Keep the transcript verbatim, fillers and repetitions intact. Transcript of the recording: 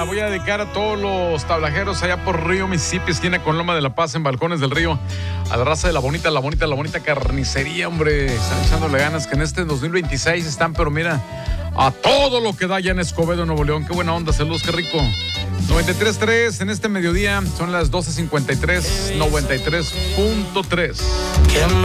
la voy a dedicar a todos los tablajeros allá por Río Mississippi, esquina con Loma de la Paz, en Balcones del Río. A la raza de la bonita, la bonita, la bonita carnicería, hombre. Están echándole ganas que en este dos mil veintiséis están, pero mira, a todo lo que da ya en Escobedo, Nuevo León. Qué buena onda, saludos, qué rico. noventa y tres punto tres en este mediodía, son las doce cincuenta y tres, noventa y tres punto tres.